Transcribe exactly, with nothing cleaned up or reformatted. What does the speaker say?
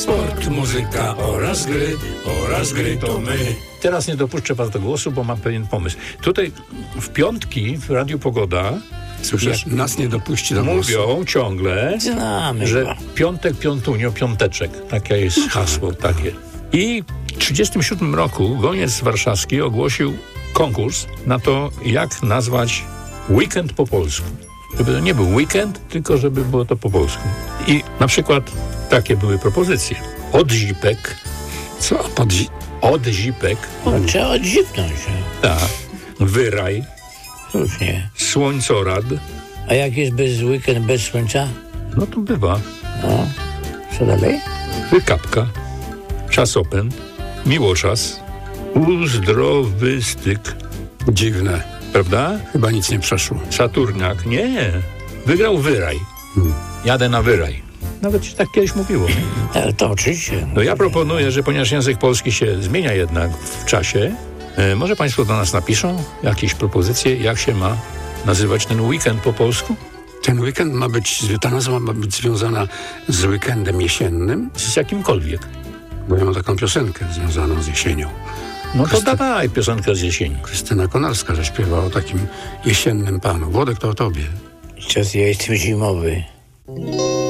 Sport, muzyka oraz gry, oraz gry to my. Teraz nie dopuszczę was do głosu, bo mam pewien pomysł. Tutaj w piątki w Radiu Pogoda Słyszysz, nas nie dopuści do głosu. mówią ciągle, Znamy że go. piątek, piątunio, piąteczek. Takie jest hasło, takie. I w tysiąc dziewięćset trzydziestym siódmym roku Goniec Warszawski ogłosił konkurs na to, jak nazwać weekend po polsku. Żeby to nie był weekend, tylko żeby było to po polsku. I na przykład takie były propozycje. Odzipek. Co? Podzi... Odzipek. No, trzeba odzipnąć. Tak. Wyraj. Słusznie. Słońcorad. A jak jest bez weekend, bez słońca? No to bywa. No. Co dalej? Wykapka. Czasopęd. Miłoczas. Uzdrowystyk. Dziwne. Prawda? Chyba nic nie przeszło. Saturniak. Nie. Wygrał Wyraj. Hmm. Jadę na Wyraj. Nawet się tak kiedyś mówiło. Ale to oczywiście. No ja proponuję, że ponieważ język polski się zmienia jednak w czasie, e, może państwo do nas napiszą jakieś propozycje, jak się ma nazywać ten weekend po polsku? Ten weekend ma być, ta nazwa ma być związana z weekendem jesiennym, Z jakimkolwiek. bo ja mam taką piosenkę związaną z jesienią. No to Krysty- dawaj piosenkę z jesieni. Krystyna Konarska, że śpiewała o takim jesiennym panu. Włodek, to o tobie. Czas ja jestem zimowy.